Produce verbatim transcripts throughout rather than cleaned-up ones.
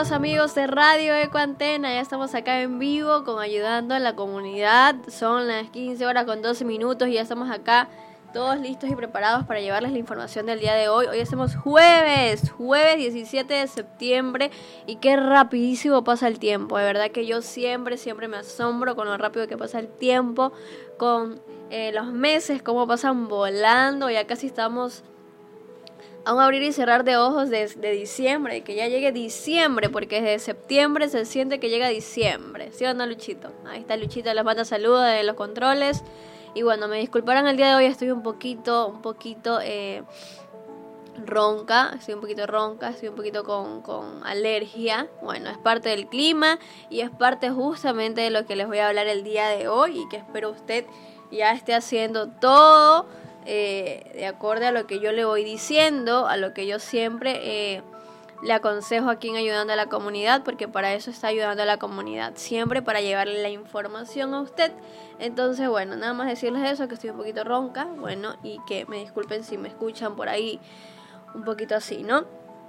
Amigos de Radio Eco Antena, ya estamos acá en vivo con Ayudando a la Comunidad. Son las quince horas con doce minutos y ya estamos acá todos listos y preparados para llevarles la información del día de hoy. Hoy hacemos jueves, jueves diecisiete de septiembre, y qué rapidísimo pasa el tiempo. De verdad que yo siempre, siempre me asombro con lo rápido que pasa el tiempo, con eh, los meses, cómo pasan volando. Ya casi estamos a un abrir y cerrar de ojos de, de diciembre, que ya llegue diciembre, porque desde septiembre se siente que llega diciembre. ¿Sí o no, Luchito? Ahí está Luchito, les manda saludos de los controles. Y bueno, me disculparán el día de hoy, estoy un poquito, un poquito eh, ronca, estoy un poquito ronca, estoy un poquito con, con alergia. Bueno, es parte del clima y es parte justamente de lo que les voy a hablar el día de hoy, y que espero usted ya esté haciendo todo Eh, de acuerdo a lo que yo le voy diciendo, a lo que yo siempre eh, le aconsejo aquí en Ayudando a la Comunidad, porque para eso está Ayudando a la Comunidad, siempre para llevarle la información a usted. Entonces, bueno, nada más decirles eso, que estoy un poquito ronca, bueno, y que me disculpen si me escuchan por ahí un poquito así, ¿no?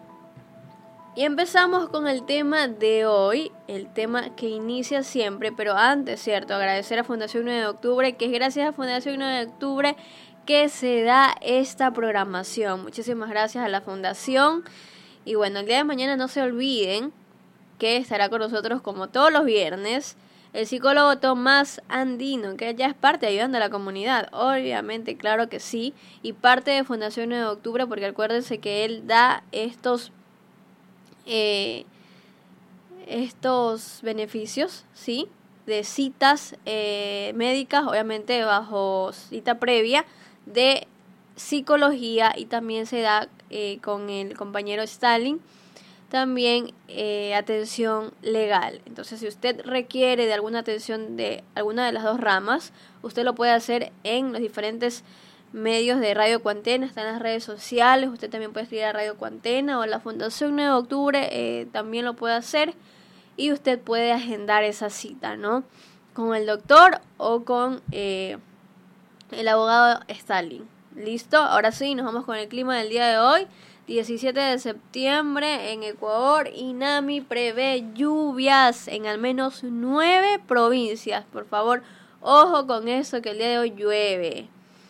Y empezamos con el tema de hoy, el tema que inicia siempre, pero antes, ¿cierto? Agradecer a Fundación nueve de octubre, que es gracias a Fundación nueve de octubre que se da esta programación. Muchísimas gracias a la Fundación. Y bueno, el día de mañana no se olviden que estará con nosotros, como todos los viernes, el psicólogo Tomás Andino, que ya es parte de Ayudando a la Comunidad, obviamente, claro que sí, y parte de Fundación nueve de octubre, porque acuérdense que él da estos eh, estos beneficios, ¿sí?, de citas eh, médicas, obviamente bajo cita previa, de psicología, y también se da eh, con el compañero Stalin también eh, atención legal. Entonces, si usted requiere de alguna atención de alguna de las dos ramas, usted lo puede hacer en los diferentes medios de Radio Eco Antena, está en las redes sociales. Usted también puede escribir a Radio Eco Antena o a la Fundación nueve de octubre, eh, también lo puede hacer, y usted puede agendar esa cita, ¿no?, con el doctor o con eh, el abogado Stalin. ¿Listo? Ahora sí, nos vamos con el clima del día de hoy. diecisiete de septiembre en Ecuador. INAMI prevé lluvias en al menos nueve provincias. Por favor, ojo con eso, que el día de hoy llueve.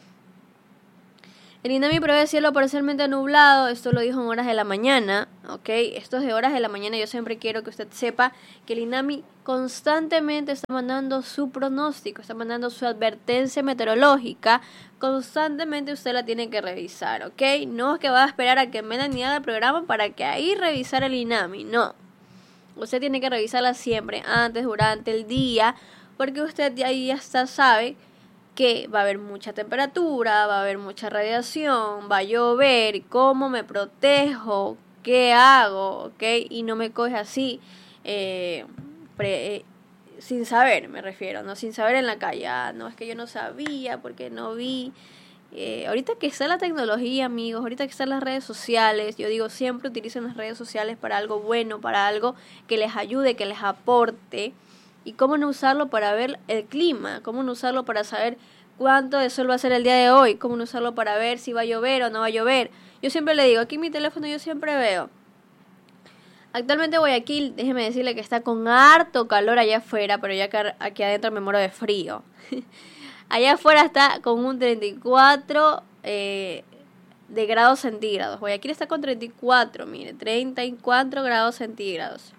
El INAMI prevé cielo parcialmente nublado, esto lo dijo en horas de la mañana, ¿ok? Esto es de horas de la mañana. Yo siempre quiero que usted sepa que el INAMI constantemente está mandando su pronóstico, está mandando su advertencia meteorológica, constantemente usted la tiene que revisar, ¿ok? No es que va a esperar a que Melanie haga el programa para que ahí revisar el INAMI, no. Usted tiene que revisarla siempre, antes, durante el día, porque usted de ahí hasta sabe que va a haber mucha temperatura, va a haber mucha radiación, va a llover, cómo me protejo, qué hago, ¿ok? Y no me coge así, eh, pre, eh, sin saber, me refiero, no sin saber en la calle. Ah, no, es que yo no sabía porque no vi. Eh, ahorita que está la tecnología, amigos, ahorita que están las redes sociales, yo digo, siempre utilicen las redes sociales para algo bueno, para algo que les ayude, que les aporte. Y cómo no usarlo para ver el clima, cómo no usarlo para saber cuánto de sol va a ser el día de hoy, cómo no usarlo para ver si va a llover o no va a llover. Yo siempre le digo, aquí en mi teléfono yo siempre veo. Actualmente Guayaquil, déjeme decirle que está con harto calor allá afuera, pero ya que aquí adentro me muero de frío. Allá afuera está con un treinta y cuatro eh, de grados centígrados. Guayaquil está con treinta y cuatro, mire, treinta y cuatro grados centígrados.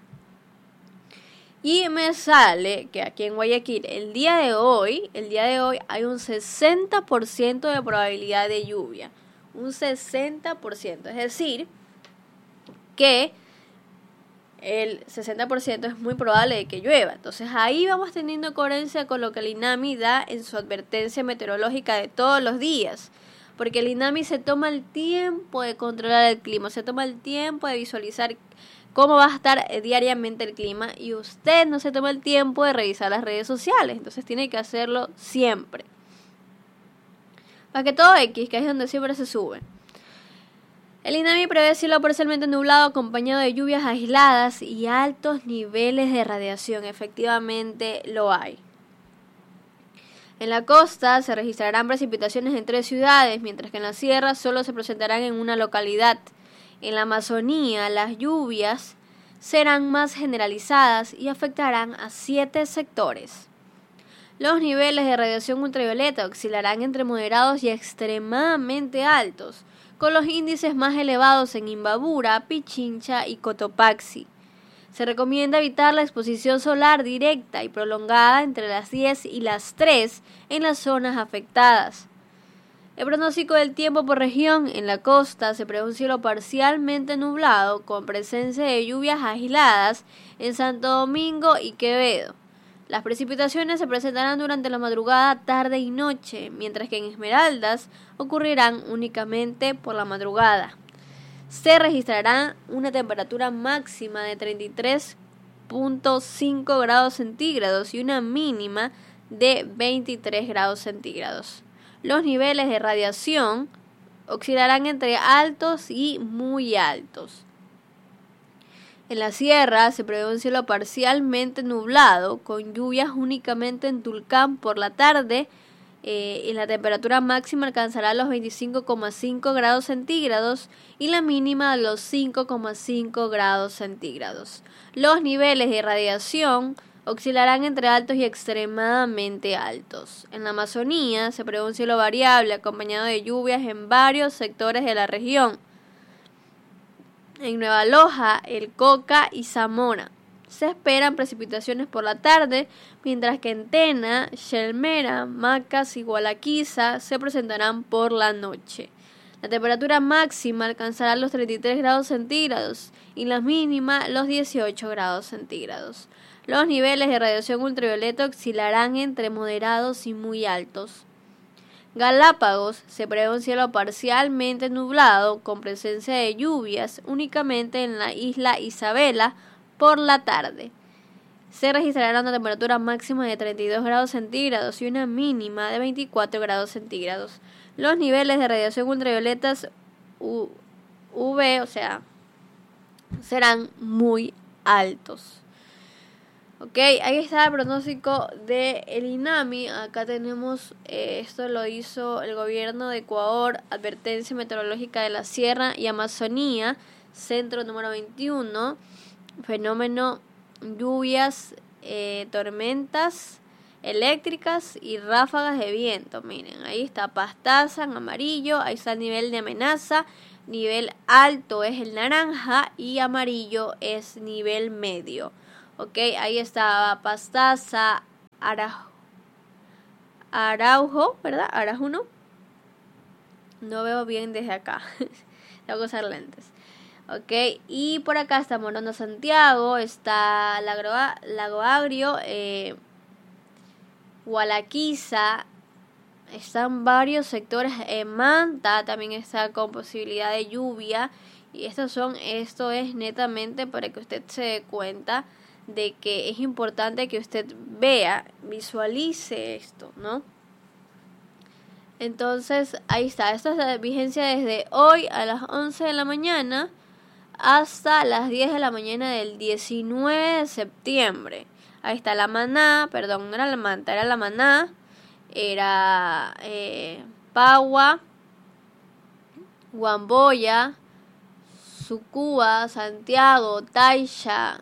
Y me sale que aquí en Guayaquil, el día de hoy, el día de hoy hay un sesenta por ciento de probabilidad de lluvia. Un sesenta por ciento. Es decir, que el sesenta por ciento es muy probable de que llueva. Entonces ahí vamos teniendo coherencia con lo que el INAMI da en su advertencia meteorológica de todos los días. Porque el INAMI se toma el tiempo de controlar el clima, se toma el tiempo de visualizar cómo va a estar diariamente el clima, y usted no se toma el tiempo de revisar las redes sociales. Entonces tiene que hacerlo siempre, para que todo X, que es donde siempre se sube. El INAMI prevé cielo parcialmente nublado acompañado de lluvias aisladas y altos niveles de radiación. Efectivamente lo hay. En la costa se registrarán precipitaciones en tres ciudades, mientras que en la sierra solo se presentarán en una localidad. En la Amazonía, las lluvias serán más generalizadas y afectarán a siete sectores. Los niveles de radiación ultravioleta oscilarán entre moderados y extremadamente altos, con los índices más elevados en Imbabura, Pichincha y Cotopaxi. Se recomienda evitar la exposición solar directa y prolongada entre las diez y las tres en las zonas afectadas. El pronóstico del tiempo por región: en la costa se prevé un cielo parcialmente nublado con presencia de lluvias aisladas en Santo Domingo y Quevedo. Las precipitaciones se presentarán durante la madrugada, tarde y noche, mientras que en Esmeraldas ocurrirán únicamente por la madrugada. Se registrará una temperatura máxima de treinta y tres punto cinco grados centígrados y una mínima de veintitrés grados centígrados. Los niveles de radiación oscilarán entre altos y muy altos. En la sierra se prevé un cielo parcialmente nublado, con lluvias únicamente en Tulcán por la tarde, eh, y la temperatura máxima alcanzará los veinticinco coma cinco grados centígrados y la mínima los cinco coma cinco grados centígrados. Los niveles de radiación oscilarán entre altos y extremadamente altos. En la Amazonía se prevé un cielo variable acompañado de lluvias en varios sectores de la región. En Nueva Loja, El Coca y Zamora se esperan precipitaciones por la tarde, mientras que en Tena, Chelmera, Macas y Gualaquiza se presentarán por la noche. La temperatura máxima alcanzará los treinta y tres grados centígrados y la mínima los dieciocho grados centígrados. Los niveles de radiación ultravioleta oscilarán entre moderados y muy altos. Galápagos se prevé un cielo parcialmente nublado con presencia de lluvias únicamente en la isla Isabela por la tarde. Se registrará una temperatura máxima de treinta y dos grados centígrados y una mínima de veinticuatro grados centígrados. Los niveles de radiación ultravioletas U V, o sea, serán muy altos. Ok, ahí está el pronóstico del INAMI. Acá tenemos, eh, esto lo hizo el gobierno de Ecuador, Advertencia Meteorológica de la Sierra y Amazonía, centro número veintiuno, fenómeno lluvias, eh, tormentas eléctricas y ráfagas de viento. Miren, ahí está Pastaza en amarillo, ahí está el nivel de amenaza, nivel alto es el naranja y amarillo es nivel medio. Ok, ahí está Pastaza, Araujo, Araujo, ¿verdad? Arajuno. No veo bien desde acá. Tengo que usar lentes. Ok, y por acá está Morona Santiago, está Lago, Lago Agrio, eh, Gualaquiza, están varios sectores. En Manta también está con posibilidad de lluvia. Y estos son, esto es netamente para que usted se dé cuenta de que es importante que usted vea, visualice esto, ¿no? Entonces, ahí está. Esta es la vigencia desde hoy a las once de la mañana hasta las diez de la mañana del diecinueve de septiembre. Ahí está la Maná, perdón, no era la Manta, era la Maná, era eh, Pagua, Huamboya, Sucúa, Santiago, Taisha,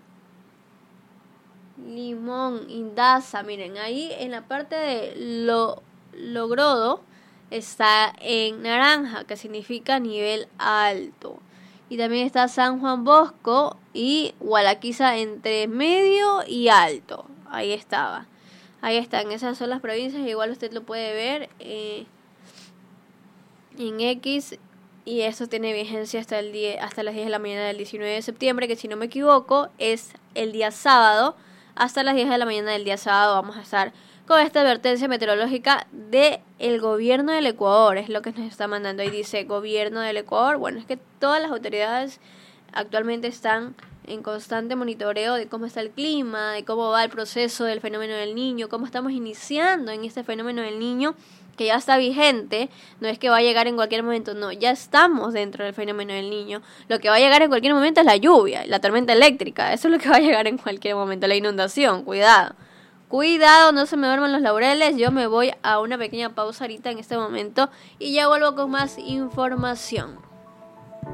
Limón, Indaza. Miren, ahí en la parte de lo, Logrodo está en naranja, que significa nivel alto. Y también está San Juan Bosco y Gualaquiza entre medio y alto. Ahí estaba. Ahí están, esas son las provincias. Igual usted lo puede ver eh, en X. Y eso tiene vigencia hasta el día, hasta las diez de la mañana del diecinueve de septiembre, que si no me equivoco es el día sábado. Hasta las diez de la mañana del día sábado vamos a estar con esta advertencia meteorológica del gobierno del Ecuador. Es lo que nos está mandando. Ahí dice gobierno del Ecuador. Bueno, es que todas las autoridades actualmente están en constante monitoreo de cómo está el clima, de cómo va el proceso del fenómeno del Niño, cómo estamos iniciando en este fenómeno del Niño, que ya está vigente. No es que va a llegar en cualquier momento, no, ya estamos dentro del fenómeno del Niño. Lo que va a llegar en cualquier momento es la lluvia, la tormenta eléctrica. Eso es lo que va a llegar en cualquier momento, la inundación. Cuidado, cuidado, no se me duerman los laureles. Yo me voy a una pequeña pausa ahorita en este momento y ya vuelvo con más información.